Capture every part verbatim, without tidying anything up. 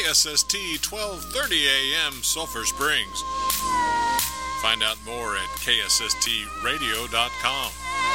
S S T twelve thirty A M Sulphur Springs. Find out more at K S S T radio dot com.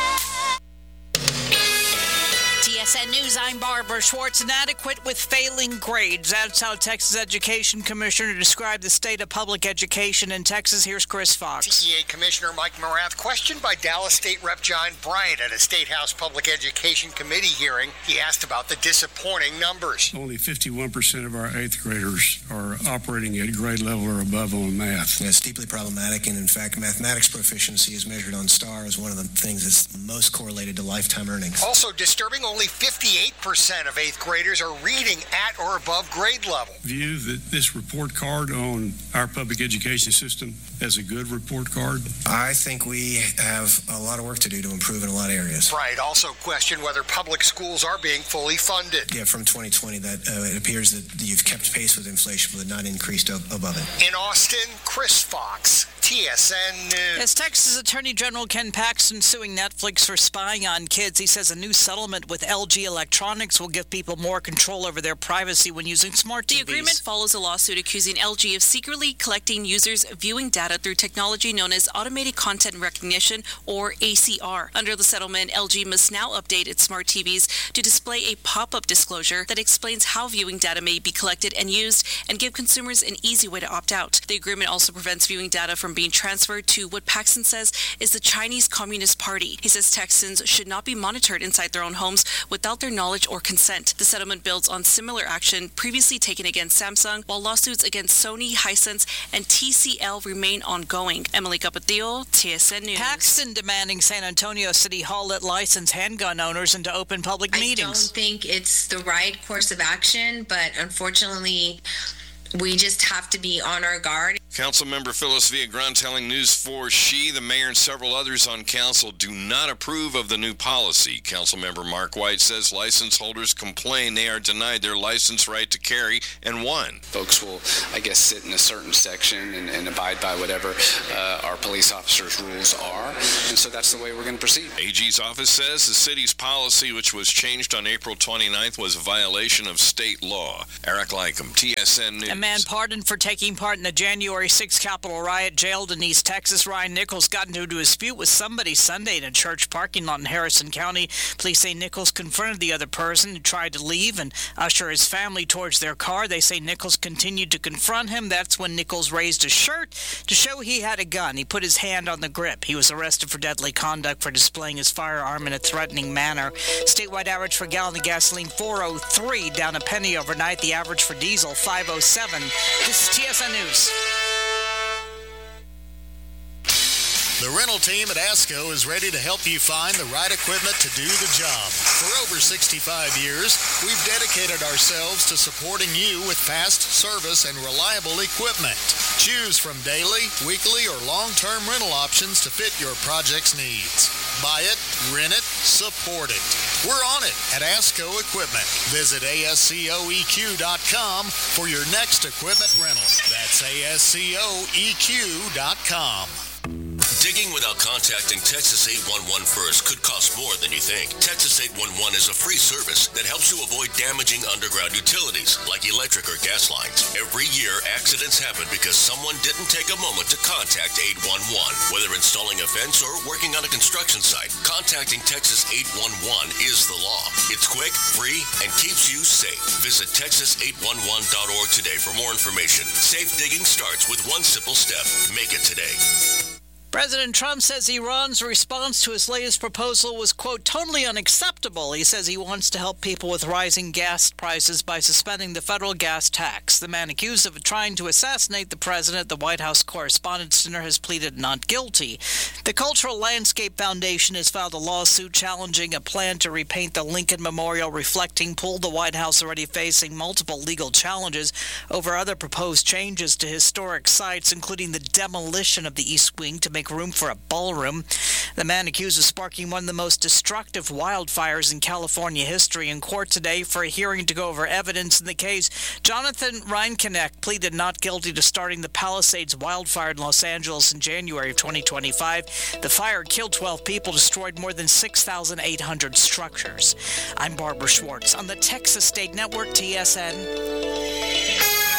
T S N News, I'm Barbara Schwartz. Inadequate with failing grades. That's how Texas Education Commissioner described the state of public education in Texas. Here's Chris Fox. T E A Commissioner Mike Morath questioned by Dallas State Representative John Bryant at a State House Public Education Committee hearing. He asked about the disappointing numbers. Only fifty-one percent of our eighth graders are operating at grade level or above on math. It's deeply problematic, and in fact, mathematics proficiency is measured on STAR as one of the things that's most correlated to lifetime earnings. Also disturbing, only fifty-eight percent of eighth graders are reading at or above grade level. View that this report card on our public education system as a good report card? I think we have a lot of work to do to improve in a lot of areas. Bryant also questioned whether public schools are being fully funded. Yeah, from twenty twenty, that uh, it appears that you've kept pace with inflation but not increased up above it. In Austin, Chris Fox, T S N News. As Texas Attorney General Ken Paxton suing Netflix for spying on kids, he says a new settlement with L G Electronics will give people more control over their privacy when using smart T Vs. The agreement follows a lawsuit accusing L G of secretly collecting users' viewing data through technology known as Automated Content Recognition, or A C R. Under the settlement, L G must now update its smart T Vs to display a pop-up disclosure that explains how viewing data may be collected and used and give consumers an easy way to opt out. The agreement also prevents viewing data from being transferred to what Paxton says is the Chinese Communist Party. He says Texans should not be monitored inside their own homes without their knowledge or consent. The settlement builds on similar action previously taken against Samsung, while lawsuits against Sony, Hisense, and T C L remain ongoing. Emily Capatillo, T S N News. Paxton demanding San Antonio City Hall let licensed handgun owners into open public meetings. I don't think it's the right course of action, but unfortunately, we just have to be on our guard. Councilmember Phyllis Villagran telling News four she, the mayor, and several others on council do not approve of the new policy. Councilmember Mark White says license holders complain they are denied their license right to carry and won. Folks will, I guess, sit in a certain section and, and abide by whatever uh, our police officers' rules are, and so that's the way we're going to proceed. A G's office says the city's policy, which was changed on April twenty-ninth, was a violation of state law. Eric Lycum, T S N News. A man pardoned for taking part in the January sixth Capitol riot, jailed in East Texas. Ryan Nichols got into a dispute with somebody Sunday in a church parking lot in Harrison County. Police say Nichols confronted the other person who tried to leave and usher his family towards their car. They say Nichols continued to confront him. That's when Nichols raised his shirt to show he had a gun. He put his hand on the grip. He was arrested for deadly conduct for displaying his firearm in a threatening manner. Statewide average for a gallon of gasoline, four oh three, down a penny overnight. The average for diesel, five oh seven. This is T S N News. The rental team at ASCO is ready to help you find the right equipment to do the job. For over sixty-five years, we've dedicated ourselves to supporting you with fast service and reliable equipment. Choose from daily, weekly, or long-term rental options to fit your project's needs. Buy it, rent it, support it. We're on it at ASCO Equipment. Visit A S C O E Q dot com for your next equipment rental. That's A S C O E Q dot com. Digging without contacting Texas eight one one first could cost more than you think. Texas eight one one is a free service that helps you avoid damaging underground utilities like electric or gas lines. Every year, accidents happen because someone didn't take a moment to contact eight one one. Whether installing a fence or working on a construction site, contacting Texas eight one one is the law. It's quick, free, and keeps you safe. Visit Texas eight one one dot org today for more information. Safe digging starts with one simple step. Make it today. President Trump says Iran's response to his latest proposal was, quote, totally unacceptable. He says he wants to help people with rising gas prices by suspending the federal gas tax. The man accused of trying to assassinate the president, the White House Correspondents' Center, has pleaded not guilty. The Cultural Landscape Foundation has filed a lawsuit challenging a plan to repaint the Lincoln Memorial reflecting pool. The White House already facing multiple legal challenges over other proposed changes to historic sites, including the demolition of the East Wing to make room for a ballroom. The man accused of sparking one of the most destructive wildfires in California history in court today for a hearing to go over evidence in the case. Jonathan Reinkenecht pleaded not guilty to starting the Palisades wildfire in Los Angeles in January of twenty twenty-five. The fire killed twelve people, destroyed more than six thousand eight hundred structures. I'm Barbara Schwartz on the Texas State Network, T S N.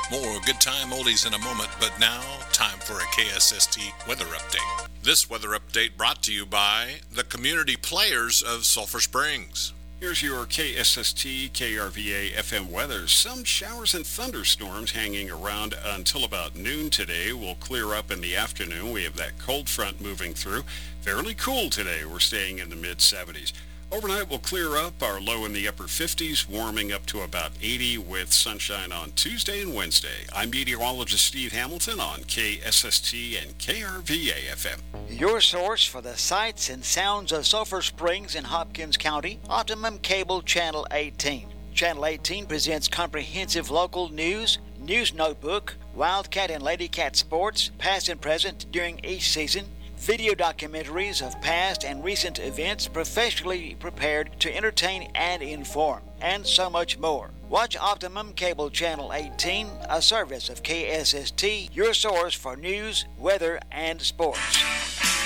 More Good Time Oldies in a moment, but now, time for a K S S T weather update. This weather update brought to you by the community players of Sulphur Springs. Here's your K S S T, K R V A F M weather. Some showers and thunderstorms hanging around until about noon today. Will clear up in the afternoon. We have that cold front moving through. Fairly cool today. We're staying in the mid seventies. Overnight will clear up, our low in the upper fifties, warming up to about eighty with sunshine on Tuesday and Wednesday. I'm meteorologist Steve Hamilton on K S S T and K R V A F M. Your source for the sights and sounds of Sulphur Springs in Hopkins County, Optimum Cable Channel eighteen. Channel eighteen presents comprehensive local news, news notebook, Wildcat and Ladycat sports, past and present during each season, video documentaries of past and recent events professionally prepared to entertain and inform, and so much more. Watch Optimum Cable Channel eighteen, a service of K S S T, your source for news, weather, and sports.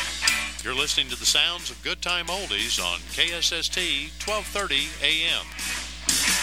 You're listening to the sounds of Good Time Oldies on K S S T twelve thirty A M.